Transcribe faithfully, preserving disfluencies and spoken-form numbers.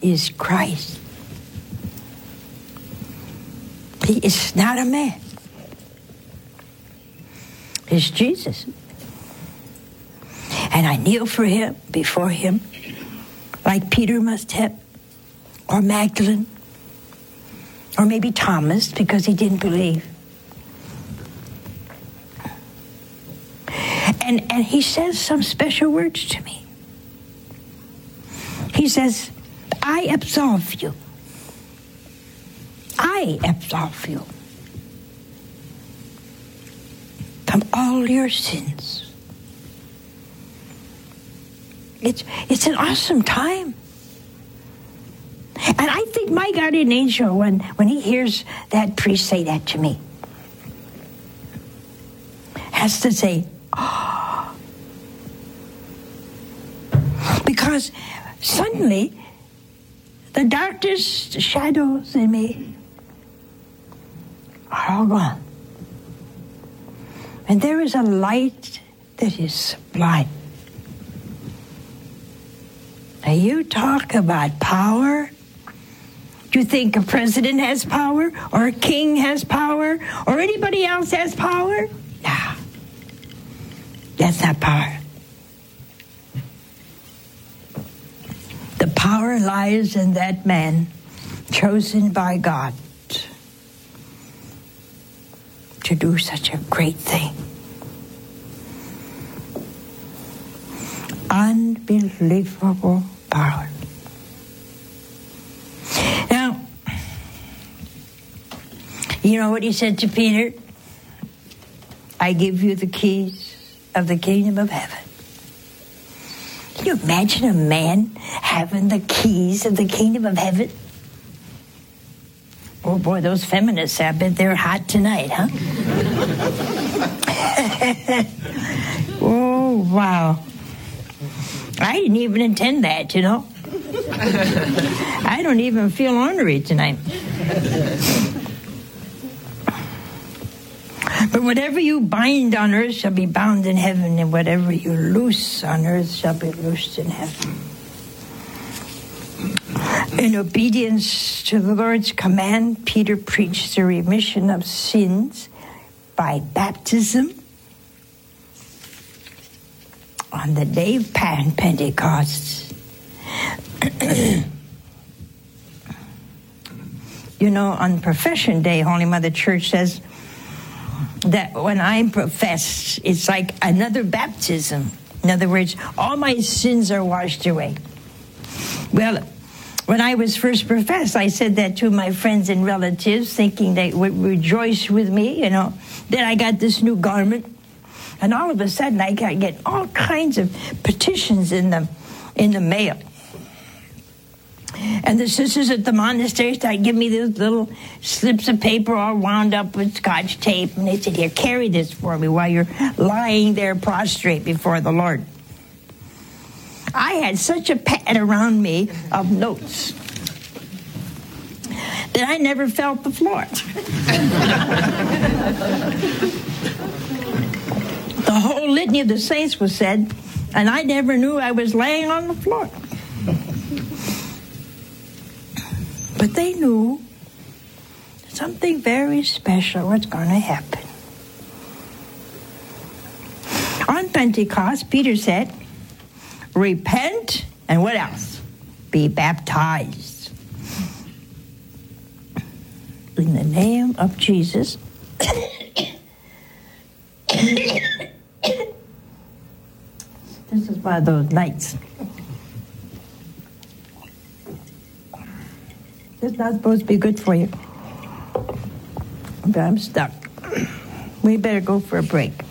is Christ. He is not a man. It's Jesus. And I kneel for him, before him, like Peter must have, or Magdalene, or maybe Thomas, because he didn't believe. And, and he says some special words to me. He says, I absolve you. I absolve you from all your sins. It's, it's an awesome time. And I think my guardian angel, when, when he hears that priest say that to me, has to say, oh. Because suddenly, the darkest shadows in me are all gone. And there is a light that is sublime. Now you talk about power. Do you think a president has power, or a king has power, or anybody else has power? No. That's not power. The power lies in that man chosen by God to do such a great thing. Unbelievable power. Now, you know what he said to Peter? I give you the keys of the kingdom of heaven. Can you imagine a man having the keys of the kingdom of heaven? Oh boy, those feminists, I bet they're hot tonight, huh? Oh, wow. I didn't even intend that, you know. I don't even feel ornery tonight. But whatever you bind on earth shall be bound in heaven, and whatever you loose on earth shall be loosed in heaven. In obedience to the Lord's command, Peter preached the remission of sins by baptism on the day of Pentecost. You know, on Profession Day, Holy Mother Church says that when I profess, it's like another baptism. In other words, all my sins are washed away. Well, when I was first professed, I said that to my friends and relatives, thinking they would rejoice with me, you know. Then I got this new garment, and all of a sudden I got get all kinds of petitions in the in the mail. And the sisters at the monastery started giving me those little slips of paper all wound up with Scotch tape, and they said, here, carry this for me while you're lying there prostrate before the Lord. I had such a pad around me of notes that I never felt the floor. The whole litany of the saints was said, and I never knew I was laying on the floor. But they knew something very special was going to happen. On Pentecost, Peter said, repent, and what else? Be baptized. In the name of Jesus. This is one of those nights. It's not supposed to be good for you. But I'm stuck. We better go for a break.